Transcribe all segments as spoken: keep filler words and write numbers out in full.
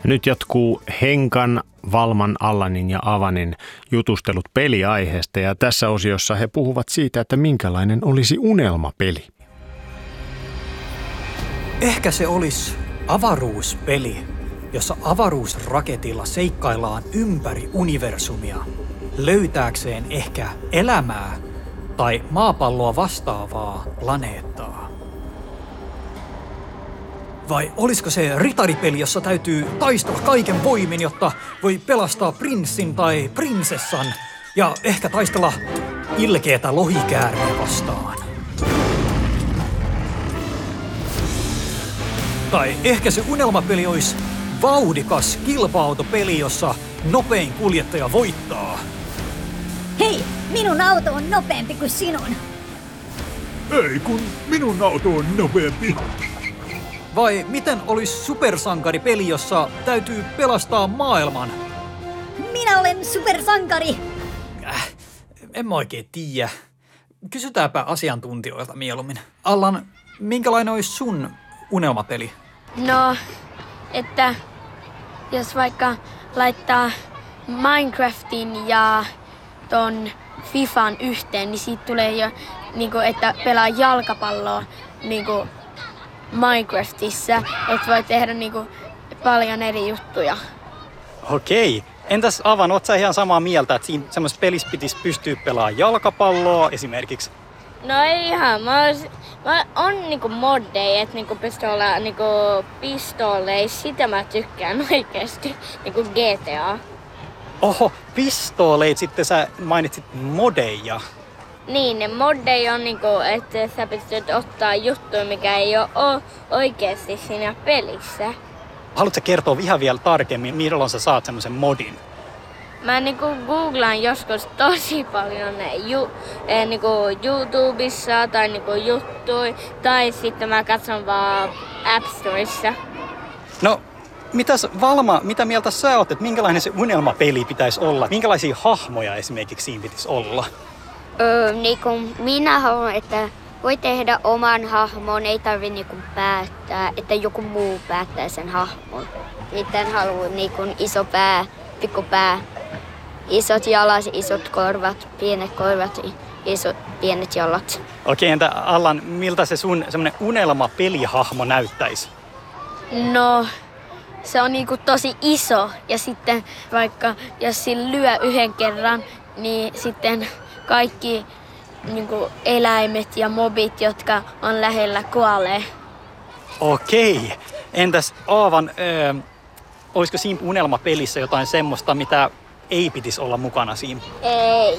Nyt jatkuu Henkan, Valman, Allanin ja Avanin jutustelut peliaiheesta ja tässä osiossa he puhuvat siitä, että minkälainen olisi unelmapeli. Ehkä se olisi avaruuspeli, jossa avaruusraketilla seikkaillaan ympäri universumia, löytääkseen ehkä elämää tai maapalloa vastaavaa planeettaa. Vai olisiko se ritaripeli, jossa täytyy taistella kaiken voimin, jotta voi pelastaa prinssin tai prinsessan ja ehkä taistella ilkeätä lohikäärmeä vastaan? Tai ehkä se unelmapeli olisi vauhdikas kilpa-autopeli, jossa nopein kuljettaja voittaa. Hei, minun auto on nopeampi kuin sinun. Ei, kun minun auto on nopeampi. Vai miten olisi supersankaripeli, jossa täytyy pelastaa maailman? Minä olen supersankari. Äh, en mä oikein tiedä. Kysytäänpä asiantuntijoilta mieluummin. Allan, minkälainen olisi sun unelmapeli? No, että jos vaikka laittaa Minecraftin ja ton Fifan yhteen, niin siitä tulee jo, niinku, että pelaa jalkapalloa niinku Minecraftissa, että voi tehdä niinku paljon eri juttuja. Okei. Entäs Avan, oot sä ihan samaa mieltä, että siinä semmoisessa pelissä pitäisi pystyä pelaamaan jalkapalloa esimerkiksi? No ei ihan. Mä, olis, mä on niinku moddeja, että niinku pystyy olla niinku pistooleja. Sitä mä tykkään oikeesti. Niinku G T A. Oho, pistooleita sitten sä mainitsit modeja. Niin, ne moddeja on niinku, että sä pystyt ottaa juttuja, mikä ei oo oikeesti siinä pelissä. Haluatko kertoa ihan vielä tarkemmin, milloin sä saat semmoisen modin? Mä niinku googlaan joskus tosi paljon ne ju, eh, niinku YouTubessa tai niinku juttuja, tai sitten mä katson vaan App Storessa. No, mitäs Valma, mitä mieltä sä oot, että minkälainen se unelmapeli pitäisi olla? Minkälaisia hahmoja esimerkiksi siinä pitäisi olla? Öö, niinku minä haluan, että voi tehdä oman hahmon, ei tarvi niinku päättää, että joku muu päättää sen hahmon. Sitten haluan niinku iso pää, pikku pää, isot jalat, isot korvat, pienet korvat, isot pienet jalat. Okei, entä Allan, miltä se sun semmoinen unelmapelihahmo näyttäisi? No, se on niinku tosi iso ja sitten vaikka jos sillä lyö yhden kerran, niin sitten kaikki niinku eläimet ja mobit, jotka on lähellä, kuolee. Okei. Entäs Aavan, öö, olisiko siinä unelmapelissä jotain semmoista, mitä ei pitisi olla mukana siinä? Ei.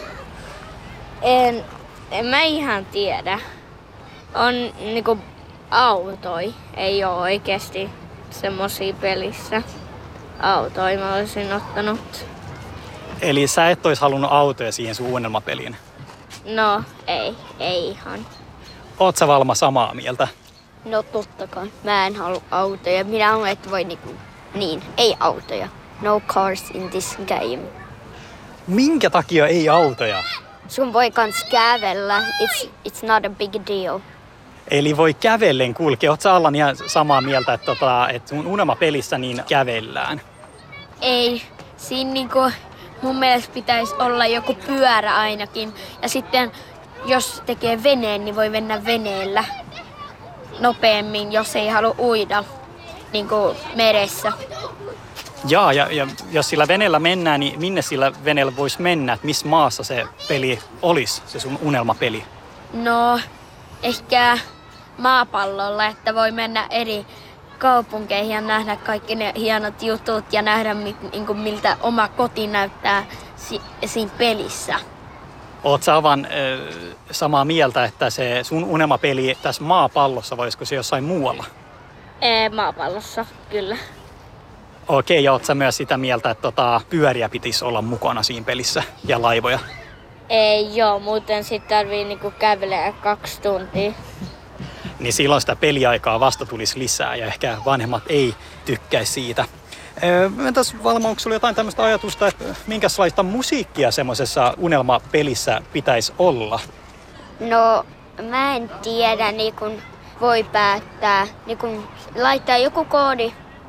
En, en mä ihan tiedä. On niinku autoi. Ei oo oikeesti semmosia pelissä. Autoi mä olisin ottanut. Eli sä et ois halunnut autoja siihen sun unelmapeliin? No, ei. Ei ihan. Oot sä Valma samaa mieltä? No totta kai. Mä en halua autoja. Minä haluan, että voi niinku, niin, ei autoja. No cars in this game. Minkä takia ei autoja? Sun voi kans kävellä. It's, it's not a big deal. Eli voi kävellen kulkea. Oot sä Allan ihan samaa mieltä, että, tota, että sun unelmapelissä niin kävellään? Ei. Siinä niinku mun mielestä pitäisi olla joku pyörä ainakin. Ja sitten jos tekee veneen, niin voi mennä veneellä nopeammin, jos ei halua uida niinku meressä. Jaa, ja, ja jos sillä veneellä mennään, niin minne sillä veneellä voisi mennä? Että missä maassa se peli olisi, se sun unelmapeli? No, ehkä maapallolla, että voi mennä eri kaupunkeihin ja nähdä kaikki ne hienot jutut ja nähdä, niin kuin miltä oma koti näyttää si- siinä pelissä. Oot sä Avan äh, samaa mieltä, että se sun unelmapeli tässä maapallossa, voisiko se jossain muualla? Ee, maapallossa, kyllä. Okei, ja oot sä myös sitä mieltä, että tota, pyöriä pitäisi olla mukana siinä pelissä ja laivoja? Ei joo, muuten sit tarvii niinku kävellä kaksi tuntia. Niin silloin sitä peliaikaa vasta tulisi lisää ja ehkä vanhemmat ei tykkäisi siitä. Entäs Valma, onko sulla jotain tämmöistä ajatusta, että minkälaista musiikkia semmoisessa unelmapelissä pitäisi olla? No, mä en tiedä, niin kun voi päättää, niin kun laittaa joku koodi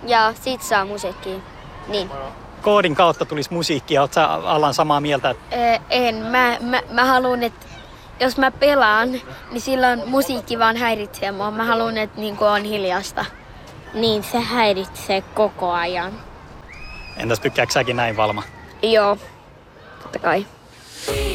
ja sit saa musiikkia. Niin. Koodin kautta tulisi musiikkia. Oletko sä Allan samaa mieltä? Että... Öö, en. Mä, mä, mä haluan, että jos mä pelaan, niin silloin musiikki vaan häiritsee mua. Mä haluan, että niinku on hiljasta. Niin, se häiritsee koko ajan. Entäs tykkääksä säkin näin, Valma? Joo, totta kai.